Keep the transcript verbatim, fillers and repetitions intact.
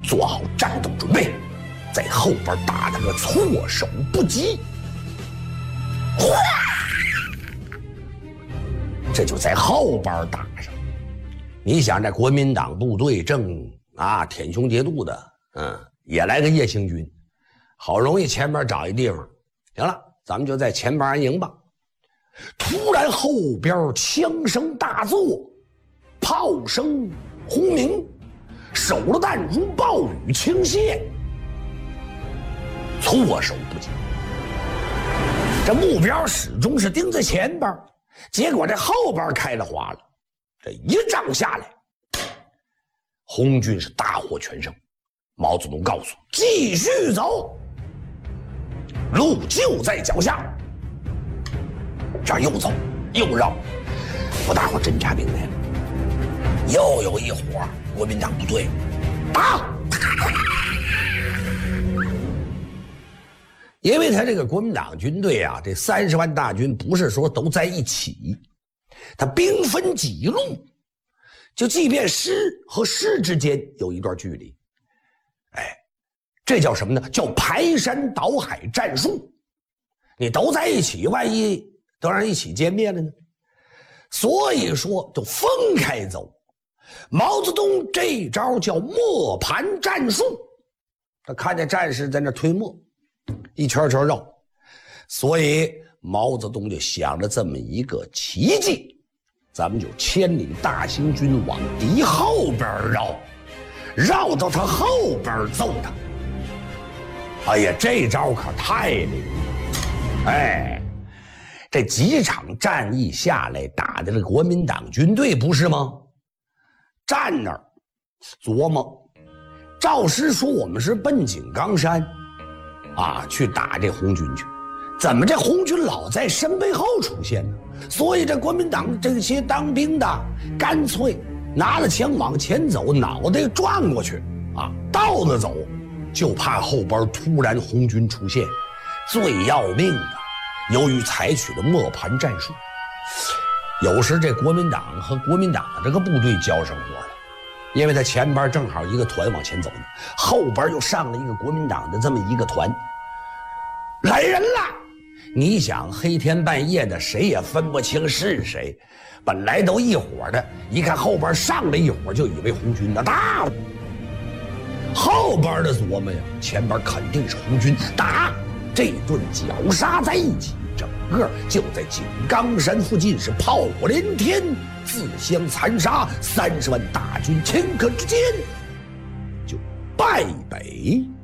做好战斗准备，在后边打他个措手不及。哗！这就在后边打上。你想，这国民党部队正啊天雄节度的，嗯，也来个夜行军，好容易前面找一地方，行了，咱们就在前边安营吧。突然后边枪声大作，炮声轰鸣，手榴弹如暴雨倾泻，措手不及。这目标始终是盯在前边，结果这后边开了花了。这一仗下来，红军是大获全胜。毛泽东告诉继续走，路就在脚下。这儿又走又绕，我大伙侦察兵来了，又有一伙国民党部队打。因为他这个国民党军队啊，这三十万大军不是说都在一起，他兵分几路，就即便师和师之间有一段距离，哎，这叫什么呢？叫排山倒海战术。你都在一起，万一都让人一起歼灭了呢？所以说就分开走。毛泽东这招叫磨盘战术，他看见战士在那推磨，一圈圈绕，所以毛泽东就想着这么一个奇迹，咱们就牵领大行军往敌后边绕，绕到他后边揍他。哎呀，这招可太灵了！哎，这几场战役下来，打的这国民党军队不是吗？站那儿琢磨，赵师说我们是奔井冈山啊去打这红军去，怎么这红军老在身背后出现呢？所以这国民党这些当兵的干脆拿了枪往前走，脑袋转过去啊，倒着走，就怕后边突然红军出现。最要命的，由于采取了磨盘战术，有时这国民党和国民党的这个部队交上火了，因为他前边正好一个团往前走呢，后边又上了一个国民党的这么一个团，来人了！你想黑天半夜的，谁也分不清是谁，本来都一伙的，一看后边上了一伙，就以为红军的大了。后边的琢磨呀，前边肯定是红军，打！这顿绞杀在一起，整个就在井冈山附近是炮火连天，自相残杀，三十万大军顷刻之间就败北。